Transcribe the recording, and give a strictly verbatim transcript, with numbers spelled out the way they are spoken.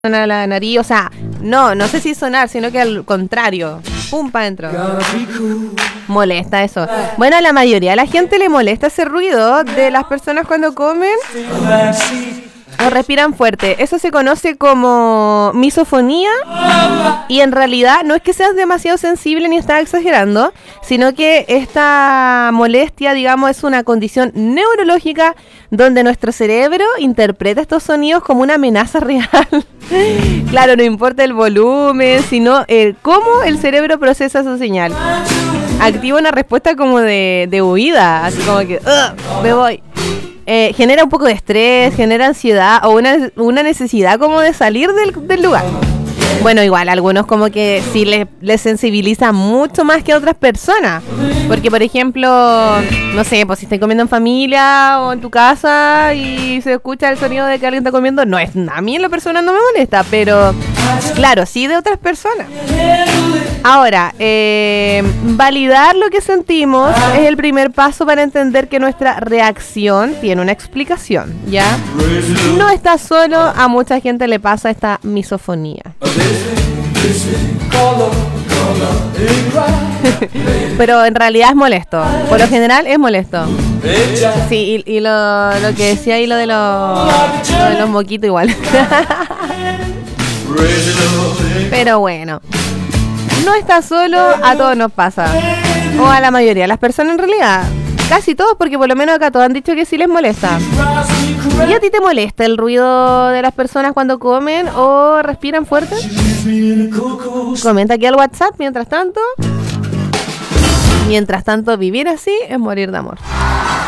a la nariz, o sea, no, no sé si sonar, sino que al contrario, pum para adentro. Molesta eso. Bueno, a la mayoría de la gente le molesta ese ruido de las personas cuando comen o respiran fuerte. Eso se conoce como misofonía y en realidad no es que seas demasiado sensible ni estás exagerando, sino que esta molestia, digamos, es una condición neurológica donde nuestro cerebro interpreta estos sonidos como una amenaza real. Claro, no importa el volumen, sino el cómo el cerebro procesa esa señal. Activa una respuesta como de, de huida, así como que me voy. Eh, genera un poco de estrés, genera ansiedad o una, una necesidad como de salir del, del lugar. Bueno, igual, algunos como que sí les, les sensibiliza mucho más que a otras personas. Porque, por ejemplo, no sé, pues si estás comiendo en familia o en tu casa y se escucha el sonido de que alguien está comiendo, no es, a mí en la persona no me molesta, pero claro, sí de otras personas. Ahora, eh, validar lo que sentimos es el primer paso para entender que nuestra reacción tiene una explicación, ¿ya? No estás solo, a mucha gente le pasa esta misofonía. Pero en realidad es molesto. Por lo general es molesto. Sí, y, y lo, lo que decía ahí lo de los, lo de los moquitos igual. Pero bueno, no estás solo, a todos nos pasa. O a la mayoría de las personas en realidad. Casi todos, porque por lo menos acá todos han dicho que sí les molesta. ¿Y a ti te molesta el ruido de las personas cuando comen o respiran fuerte? Comenta aquí al WhatsApp. Mientras tanto, mientras tanto, vivir así es morir de amor.